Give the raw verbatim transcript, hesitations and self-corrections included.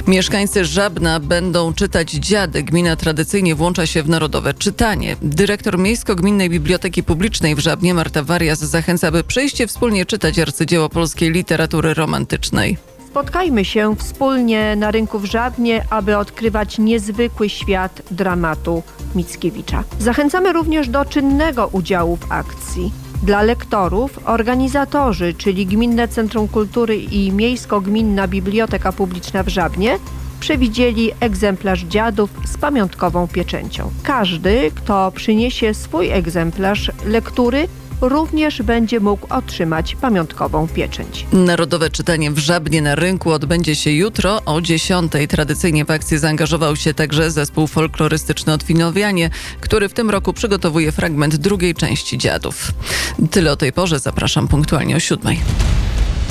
Mieszkańcy Żabna będą czytać dziady. Gmina tradycyjnie włącza się w narodowe czytanie. Dyrektor Miejsko-Gminnej Biblioteki Publicznej w Żabnie Marta Warias zachęca, by przyjście wspólnie czytać arcydzieło polskiej literatury romantycznej. Spotkajmy się wspólnie na rynku w Żabnie, aby odkrywać niezwykły świat dramatu Mickiewicza. Zachęcamy również do czynnego udziału w akcji. Dla lektorów organizatorzy, czyli Gminne Centrum Kultury i Miejsko-Gminna Biblioteka Publiczna w Żabnie, przewidzieli egzemplarz dziadów z pamiątkową pieczęcią. Każdy, kto przyniesie swój egzemplarz lektury, również będzie mógł otrzymać pamiątkową pieczęć. Narodowe czytanie w Żabnie na rynku odbędzie się jutro o dziesiątej. Tradycyjnie w akcję zaangażował się także zespół folklorystyczny Otwinowianie, który w tym roku przygotowuje fragment drugiej części Dziadów. Tyle o tej porze. Zapraszam punktualnie o siódmej.